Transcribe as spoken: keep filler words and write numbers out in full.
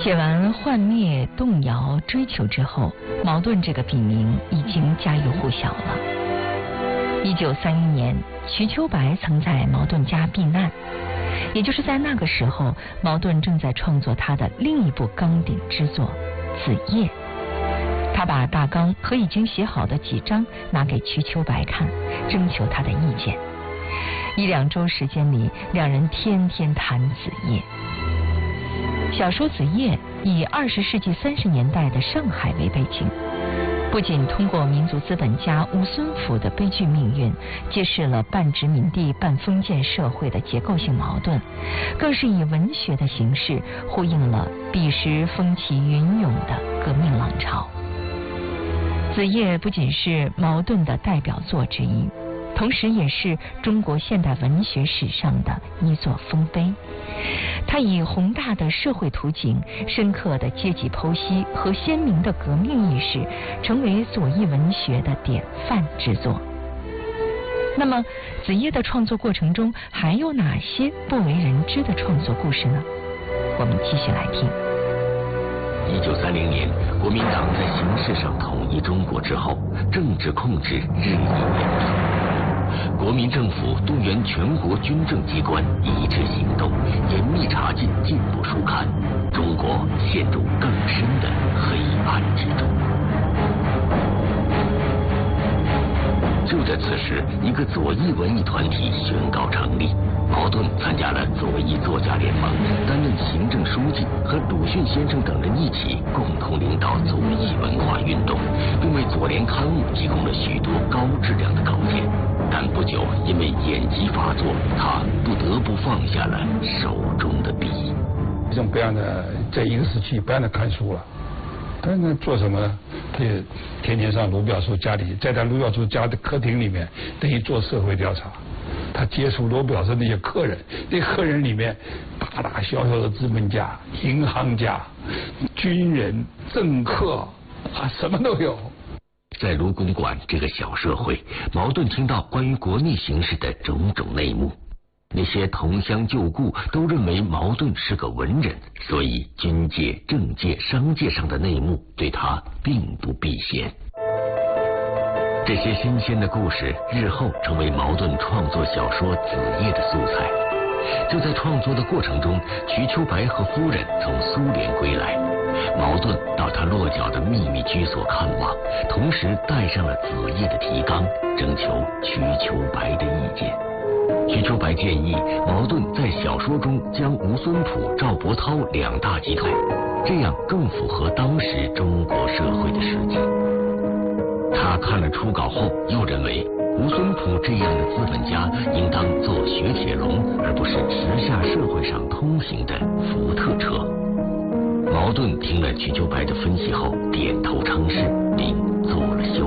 写完幻灭、动摇、追求之后，茅盾这个笔名已经家喻户晓了。一九三一年，瞿秋白曾在茅盾家避难，也就是在那个时候，茅盾正在创作他的另一部纲鼎之作《子夜》。他把大纲和已经写好的几章拿给瞿秋白看，征求他的意见。一两周时间里，两人天天谈子夜。小说《子夜》以二十世纪三十年代的上海为背景，不仅通过民族资本家吴孙甫的悲剧命运，揭示了半殖民地半封建社会的结构性矛盾，更是以文学的形式呼应了彼时风起云涌的革命浪潮。《子夜》不仅是茅盾的代表作之一，同时也是中国现代文学史上的一座丰碑。它以宏大的社会图景、深刻的阶级剖析和鲜明的革命意识，成为左翼文学的典范之作。那么，《子夜》的创作过程中还有哪些不为人知的创作故事呢？我们继续来听。 一九三零年，国民党在形式上统一中国之后，政治控制日益严重。国民政府动员全国军政机关一致行动，严密查禁进步书刊，中国陷入更深的黑暗之中。就在此时，一个左翼文艺团体宣告成立。茅盾参加了左翼作家联盟，担任行政书记，和鲁迅先生等人一起共同领导左翼文化运动，并为左联刊物提供了许多高质量的稿件。但不久，因为眼疾发作，他不得不放下了手中的笔。 这种不让的在一个时期不让他看书了，但是做什么呢？他也天天上卢表叔家里，在他卢表叔家的客厅里面，等于做社会调查。他接触罗表叔那些客人，那客人里面大大小小的资本家、银行家、军人、政客啊，什么都有。 在卢公馆这个小社会，茅盾听到关于国内形势的种种内幕。那些同乡旧故都认为茅盾是个文人，所以军界、政界、商界上的内幕对他并不避嫌。这些新鲜的故事日后成为茅盾创作小说《子夜》的素材。就在创作的过程中，瞿秋白和夫人从苏联归来，茅盾到他落脚的秘密居所看望，同时带上了《子夜》的提纲，征求瞿秋白的意见。瞿秋白建议茅盾在小说中将吴孙甫、赵伯涛两大集团，这样更符合当时中国社会的实际。他看了初稿后，又认为吴孙甫这样的资本家应当做雪铁龙，而不是时下社会上通行的福特车。茅盾听了瞿秋白的分析后，点头称是，并做了修